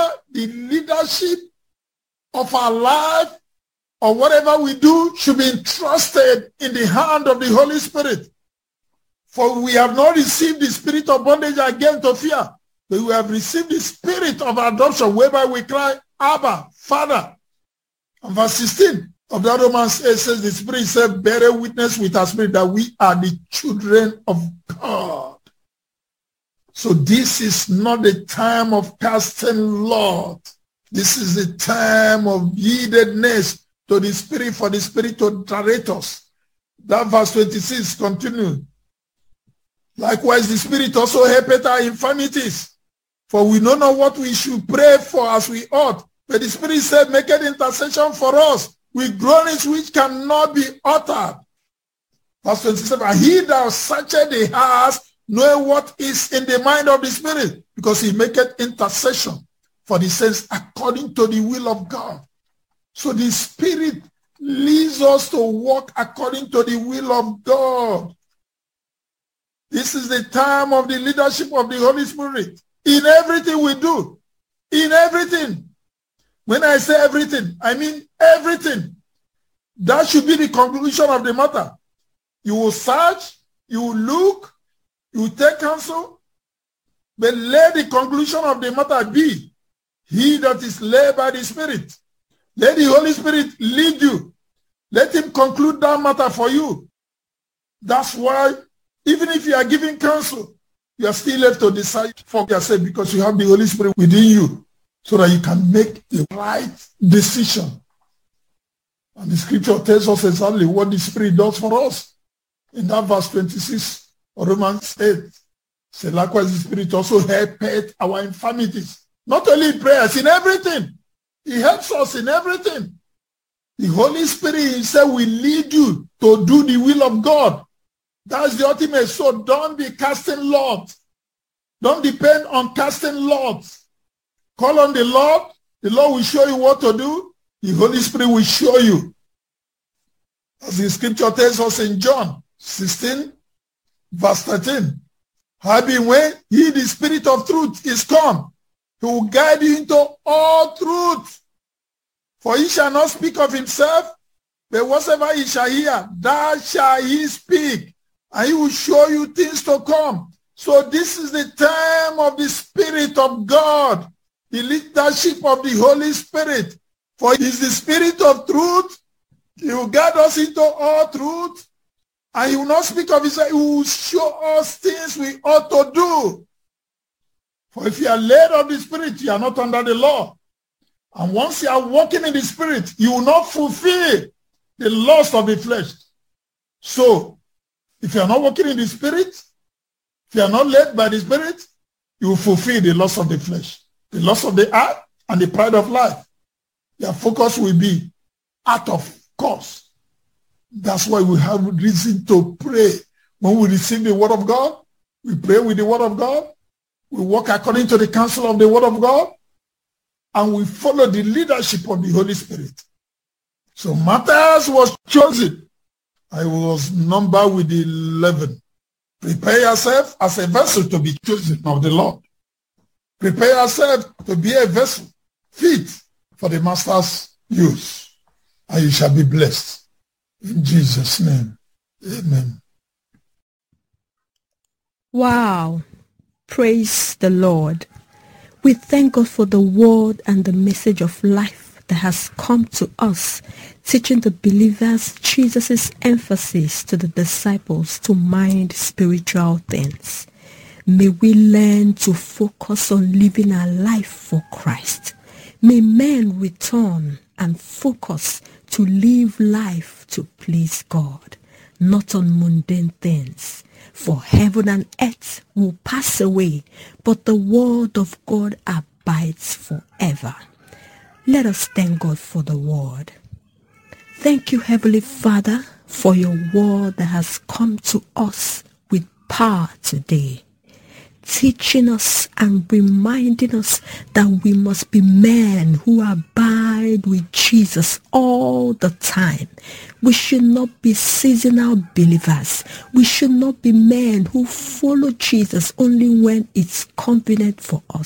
the leadership of our life or whatever we do should be entrusted in the hand of the Holy Spirit. For we have not received the spirit of bondage again to fear, but we have received the spirit of adoption, whereby we cry, Abba, Father. And verse 16 of that Romans 8 says, the Spirit said, bear witness with our spirit that we are the children of God. So this is not the time of casting lot. This is the time of yieldedness to the Spirit, for the Spirit to direct us. That verse 26 continues. Likewise, the Spirit also helpeth our infirmities, for we know not what we should pray for as we ought. But the Spirit said, make an intercession for us with groanings which cannot be uttered. Verse 27, and he that searcheth the hearts knoweth what is in the mind of the Spirit, because he maketh intercession for the saints according to the will of God. So the Spirit leads us to walk according to the will of God. This is the time of the leadership of the Holy Spirit. In everything we do. In everything. When I say everything, I mean everything. That should be the conclusion of the matter. You will search, you will look, you will take counsel, but let the conclusion of the matter be, he that is led by the Spirit. Let the Holy Spirit lead you. Let him conclude that matter for you. That's why, even if you are giving counsel, you are still left to decide for yourself, because you have the Holy Spirit within you, so that you can make the right decision. And the scripture tells us exactly what the Spirit does for us. In that verse 26 of Romans 8, say, likewise the Spirit also helpeth our infirmities. Not only in prayers, in everything. He helps us in everything. The Holy Spirit himself will lead you to do the will of God. That's the ultimate. So don't be casting lots. Don't depend on casting lots. Call on the Lord. The Lord will show you what to do. The Holy Spirit will show you. As the scripture tells us in John 16, verse 13. Having when he, the Spirit of truth, is come, he will guide you into all truth. For he shall not speak of himself, but whatsoever he shall hear, that shall he speak. And he will show you things to come. So this is the time of the Spirit of God, the leadership of the Holy Spirit. For he is the Spirit of truth. He will guide us into all truth. And he will not speak of himself. He will show us things we ought to do. For if you are led of the Spirit, you are not under the law. And once you are walking in the Spirit, you will not fulfill the lust of the flesh. So, if you are not walking in the Spirit, if you are not led by the Spirit, you will fulfill the lust of the flesh, the lust of the eye, and the pride of life. Your focus will be out of course. That's why we have reason to pray. When we receive the word of God, we pray with the word of God. We walk according to the counsel of the word of God. And we follow the leadership of the Holy Spirit. So Matthias was chosen. I was numbered with 11. Prepare yourself as a vessel to be chosen of the Lord. Prepare yourself to be a vessel fit for the master's use. And you shall be blessed. In Jesus' name, amen. Wow. Praise the Lord. We thank God for the word and the message of life that has come to us, teaching the believers Jesus' emphasis to the disciples to mind spiritual things. May we learn to focus on living our life for Christ. May men return and focus to live life to please God, not on mundane things. For heaven and earth will pass away, but the word of God abides forever. Let us thank God for the word. Thank you, Heavenly Father, for your word that has come to us with power today, teaching us and reminding us that we must be men who abide with Jesus all the time. We should not be seasonal believers. We should not be men who follow Jesus only when it's convenient for us.